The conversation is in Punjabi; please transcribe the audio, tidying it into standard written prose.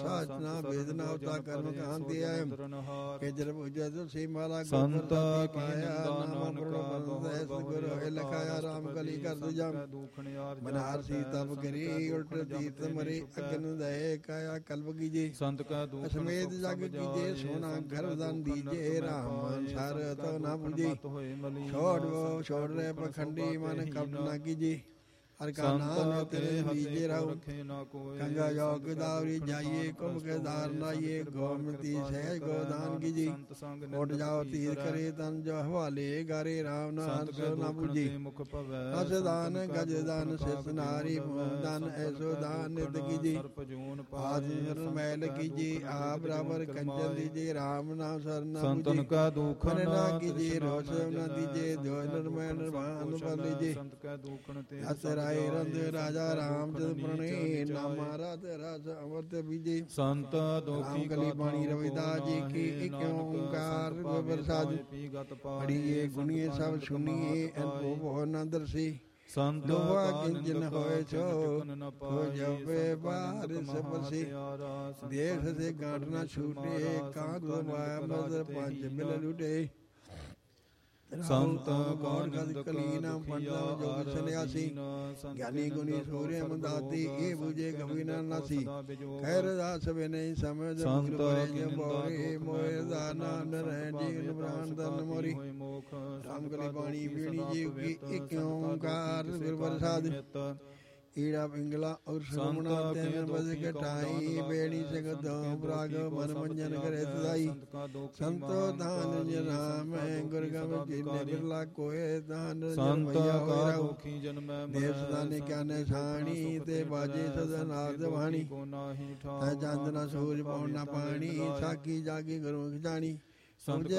ਸਾਚਨਾ ਵੇਦਨਾ ਉਤਾ ਕਰਮ ਕਾਂਤੀ ਹੈ ਕੇਜਰ ਪੂਜਾ ਤੁਲਸੀ ਮਾਲਾ ਸੰਤ ਪਾਇਆ ਨਾਮ ਪ੍ਰਣੋ ਬੰਦੈ ਸਤਿਗੁਰ ਹੋਏ ਲਖਾਇਆ ਰਾਮ ਕਲੀ ਕਰਦ ਜਮ ਬਨਾਰਸੀ ਤਪ ਕਰੀ ਉਲਟ ਤੀਤ ਮਰੇ ਅਗਨ ਦਏ ਕਾਇਆ ਕਲਪ ਕੀਜੇ ਸੰਤ ਕਾ ਦੁਖ ਸਮੇਤ ਜਗ ਕੀਜੇ ਸੋਨਾ ਗਰਦਨ ਦੀਜੇ ਰਾਮ ਸਰ ਤੋ ਨਾ ਪੁਜੇ ਛੋੜ ਰੇ ਪਖੰਡੀ ਮਨ ਕਪਟ ਨਾ ਕੀਜੇ ਹਰ ਕਾ ਨਾਮ ਤੇਰੇ ਬੀਜੇ ਰਹੋ ਗੰਗਾ ਜਲ ਗੋਦਾਵਰੀ ਜਾਈਏ ਕੁੰਭ ਕੇ ਧਾਰ ਨਾਈਏ ਗੋਮਤੀ ਸਹਿਜ ਗੋਦਾਨ ਕੀਜੀ ਉੱਠ ਜਾਓ ਤੀਰ ਕਰੇ ਤਨ ਜੋ ਹਵਾਲੇ ਗਾਰੇ ਰਾਮ ਨਾਮ ਸੋ ਨਾ ਪੁਜੀ ਅਸਦਾਨ ਗਜਦਾਨ ਸਿਸ ਨਾਰੀ ਦਾਨ ਐਸੋ ਦਾਨ ਨਿਤ ਕੀਜੀ ਆਦਿ ਮੈਲ ਕੀਜੀ ਆ ਬਰਾਬਰ ਕੰਜਨ ਦੀਜੇ ਰਾਮ ਨਾਮ ਸਰਨ ਸੰਤਨ ਕਾ ਦੁਖ ਨਾ ਕੀਜੀ ਰੋਸ ਨਾ ਦੀਜੇ ਜੋ ਨਿਰਮੈ ਨਿਰਵਾਨ ਬਲੀਜੇ ਸੰਤ ਕਾ ਦੁਖਨ ਤੇ ਅਸਰਾਏ ਰੰਦ ਰਾਜਾ ਰਾਮ ਚੰਦ ਪ੍ਰਣੇ ਨਾਮਾ ਰਤ ਰਸ ਅਮਰਤ ਬੀਜੇ ਸੰਤ ਦੋਖੀ ਕਲੀ ਬਾਣੀ ਰਵਿਦਾਸ ਜੀ ਕੀ ਇਕ ਓੰਕਾਰ ਪ੍ਰਸਾਦ ਪੜੀਏ ਗੁਣੀਏ ਸਭ ਸੁਣੀਏ ਅਨੁਭਵ ਹੋ ਨਾ ਦਰਸੀ ਸੰਤ ਦੋਹਾ ਕਿੰਜਨ ਹੋਏ ਛੋ ਹੋ ਜਾਵੇ ਬਾਰਿਸ਼ ਬਰਸੀ ਦੇਖ ਸੇ ਗਾਂਠ ਨਾ ਛੂਟੇ ਕਾਂਗ ਮਾਇਆ ਮਦਰ ਪੰਜ ਮਿਲ ਲੁਟੇ ਸੰਤ ਗੌਰ ਗਦ ਕਲੀਨ ਪੰਡਤ ਜੋਗ ਸੰਨਿਆਸੀ ਗਿਆਨੀ ਗੁਣੀ ਸੂਰਿਆ ਮੰਦਾਤੀ ਇਹ ਬੁਝੇ ਕਵੀ ਨਾ ਨਾਸੀ ਖੈਰ ਦਾਸ ਵੇ ਨਹੀਂ ਸਮਝ ਸੰਤ ਬੋਰੇ ਬੋਰੇ ਮੋਇ ਦਾ ਨਾਮ ਰਹਿ ਜੀਵਨ ਪ੍ਰਾਨ ਤਨ ਮੋਰੀ ਰਾਮ ਕਲੀ ਬਾਣੀ ਪੀਣੀ ਜੀ ਕੀ ਇਕ ਓੰਕਾਰ ਗੁਰ ਪ੍ਰਸਾਦ ਈੜਾ ਪਿੰਗਲਾ ਔਰ ਸ਼ਰਮਣਾ ਤੈਨ ਬਦ ਘਟਾਈ ਬੇੜੀ ਜਗਤੋਂ ਪ੍ਰਾਗ ਮਨ ਮੰਜਨ ਕਰੇ ਸਦਾਈ ਸੰਤੋ ਦਾਨ ਜੀ ਨਾਮ ਗੁਰ ਗਮ ਜਿਨੇ ਬਿਰਲਾ ਕੋਏ ਦਾਨ ਸੰਤ ਕਾ ਦੁਖੀ ਜਨਮੈ ਦੇਸ ਦਾਨੇ ਕਿਆ ਨੇ ਸਾਣੀ ਤੇ ਬਾਜੇ ਸਦਾ ਨਾਦ ਬਾਣੀ ਤੈ ਚੰਦ ਨਾ ਸੂਰਜ ਪਉਣ ਨਾ ਪਾਣੀ ਸਾਕੀ ਜਾਗੀ ਗੁਰੂ ਜਾਣੀ ਸਮਝੇ